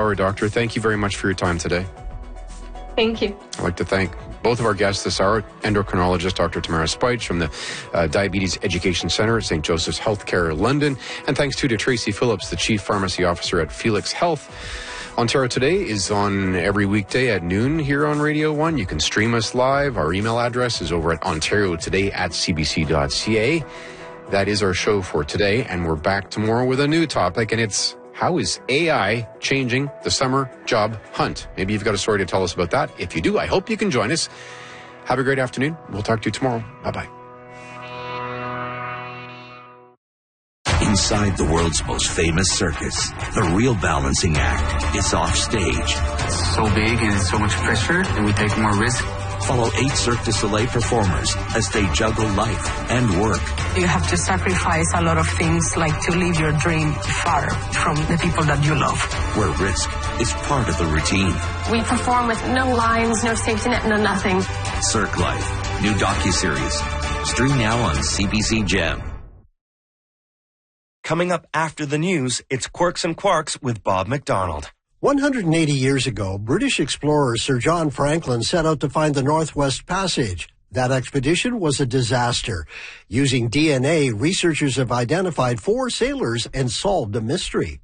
hour, Doctor. Thank you very much for your time today. Thank you. I'd like to thank both of our guests this hour, endocrinologist Dr. Tamara Spych from the Diabetes Education Centre at St. Joseph's Healthcare London. And thanks to Tracy Phillips, the Chief Pharmacy Officer at Felix Health. Ontario Today is on every weekday at noon here on Radio 1. You can stream us live. Our email address is over at ontariotoday@cbc.ca. That is our show for today, and we're back tomorrow with a new topic, and it's how is AI changing the summer job hunt? Maybe you've got a story to tell us about that. If you do, I hope you can join us. Have a great afternoon. We'll talk to you tomorrow. Bye-bye. Inside the world's most famous circus, the real balancing act is off stage. It's so big and so much pressure, and we take more risk. Follow 8 Cirque du Soleil performers as they juggle life and work. You have to sacrifice a lot of things, like to leave your dream far from the people that you love. Where risk is part of the routine. We perform with no lines, no safety net, no nothing. Cirque Life, new docuseries. Stream now on CBC Gem. Coming up after the news, it's Quirks and Quarks with Bob McDonald. 180 years ago, British explorer Sir John Franklin set out to find the Northwest Passage. That expedition was a disaster. Using DNA, researchers have identified 4 sailors and solved a mystery.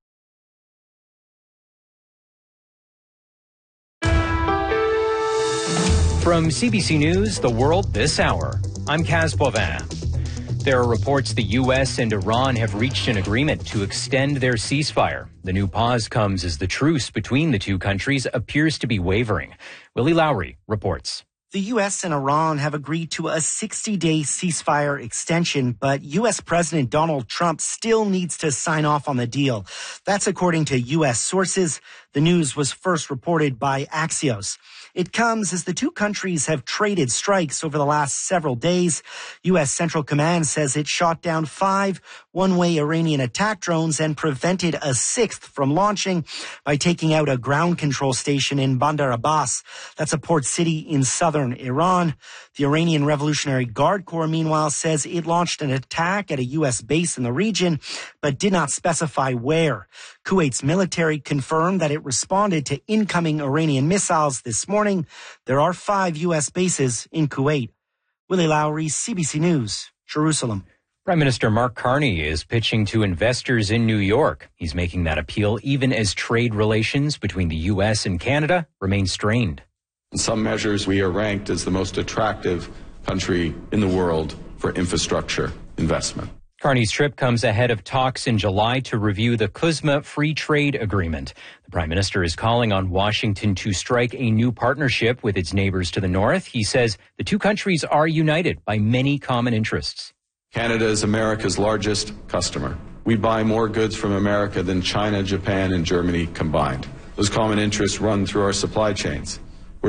From CBC News, The World This Hour, I'm Kaz Boivin. There are reports the U.S. and Iran have reached an agreement to extend their ceasefire. The new pause comes as the truce between the two countries appears to be wavering. Willie Lowry reports. The U.S. and Iran have agreed to a 60-day ceasefire extension, but U.S. President Donald Trump still needs to sign off on the deal. That's according to U.S. sources. The news was first reported by Axios. It comes as the two countries have traded strikes over the last several days. U.S. Central Command says it shot down 5 one-way Iranian attack drones and prevented a 6th from launching by taking out a ground control station in Bandar Abbas. That's a port city in southern Iran. The Iranian Revolutionary Guard Corps, meanwhile, says it launched an attack at a U.S. base in the region, but did not specify where. Kuwait's military confirmed that it responded to incoming Iranian missiles this morning. There are 5 U.S. bases in Kuwait. Willie Lowry, CBC News, Jerusalem. Prime Minister Mark Carney is pitching to investors in New York. He's making that appeal even as trade relations between the U.S. and Canada remain strained. In some measures, we are ranked as the most attractive country in the world for infrastructure investment. Carney's trip comes ahead of talks in July to review the CUSMA Free Trade Agreement. The Prime Minister is calling on Washington to strike a new partnership with its neighbors to the north. He says the two countries are united by many common interests. Canada is America's largest customer. We buy more goods from America than China, Japan, and Germany combined. Those common interests run through our supply chains, where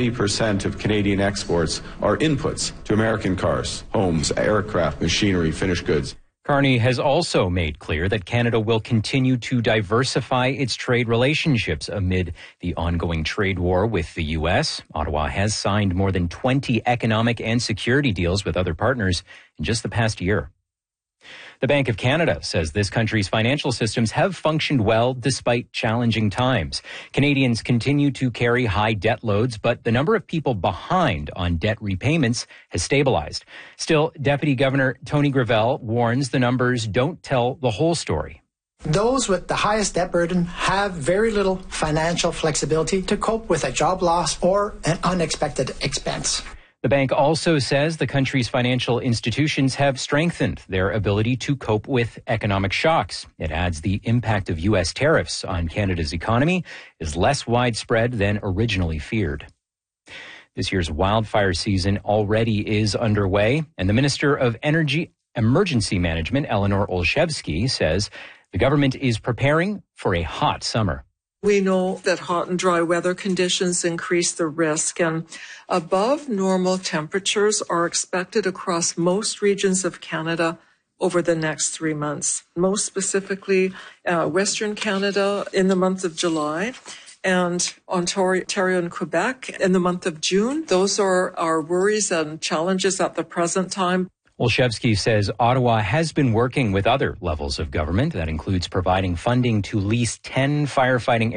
70% of Canadian exports are inputs to American cars, homes, aircraft, machinery, finished goods. Carney has also made clear that Canada will continue to diversify its trade relationships amid the ongoing trade war with the U.S. Ottawa has signed more than 20 economic and security deals with other partners in just the past year. The Bank of Canada says this country's financial systems have functioned well despite challenging times. Canadians continue to carry high debt loads, but the number of people behind on debt repayments has stabilized. Still, Deputy Governor Tony Gravel warns the numbers don't tell the whole story. Those with the highest debt burden have very little financial flexibility to cope with a job loss or an unexpected expense. The bank also says the country's financial institutions have strengthened their ability to cope with economic shocks. It adds the impact of U.S. tariffs on Canada's economy is less widespread than originally feared. This year's wildfire season already is underway, and the Minister of Energy Emergency Management, Eleanor Olszewski, says the government is preparing for a hot summer. We know that hot and dry weather conditions increase the risk, and above normal temperatures are expected across most regions of Canada over the next 3 months. Most specifically, Western Canada in the month of July and Ontario and Quebec in the month of June. Those are our worries and challenges at the present time. Olszewski says Ottawa has been working with other levels of government. That includes providing funding to lease 10 firefighting